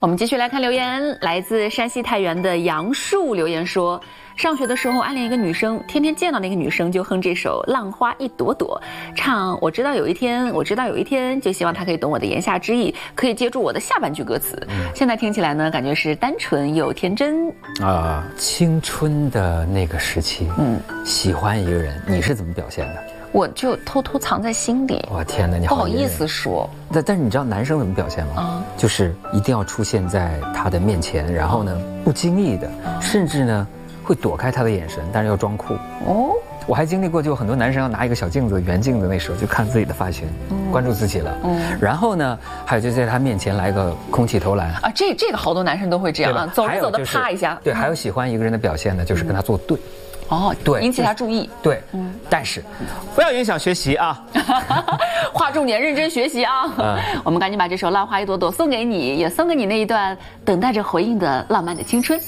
我们继续来看留言，来自山西太原的杨树留言说，上学的时候暗恋一个女生，天天见到那个女生就哼这首《浪花一朵朵》，唱我知道有一天，我知道有一天，就希望她可以懂我的言下之意，可以接住我的下半句歌词。现在听起来呢，感觉是单纯又天真啊，青春的那个时期，喜欢一个人，你是怎么表现的？ 我就偷偷藏在心里。 我天哪，你不好意思说。 但是你知道男生怎么表现吗？就是一定要出现在他的面前，然后呢，不经意的，甚至呢，会躲开他的眼神，但是要装酷。哦，我还经历过，就很多男生要拿一个小镜子、圆镜子，那时候就看自己的发型，关注自己了。然后呢，还有就在他面前来个空气投篮啊， 这个好多男生都会这样啊，走着走着啪一下。 对，还有喜欢一个人的表现呢，就是跟他作对。 哦，对，引起他注意。 对，但是不要影响学习啊！ 划重点，认真学习啊！我们赶紧把这首《浪花一朵朵》送给你，也送给你那一段等待着回应的浪漫的青春。